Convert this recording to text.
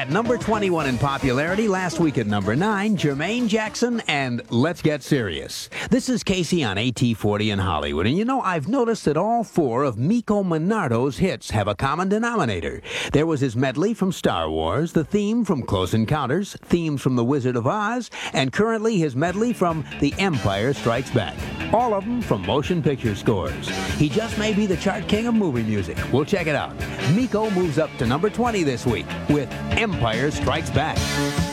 At number 21 in popularity, last week at number 9, Jermaine Jackson and Let's Get Serious. This is Casey on AT40 in Hollywood. And you know, I've noticed that all 4 of Miko Monardo's hits have a common denominator. There was his medley from Star Wars, the theme from Close Encounters, themes from The Wizard of Oz, and currently his medley from The Empire Strikes Back. All of them from motion picture scores. He just may be the chart king of movie music. We'll check it out. Miko moves up to number 20 this week with Empire Strikes Back.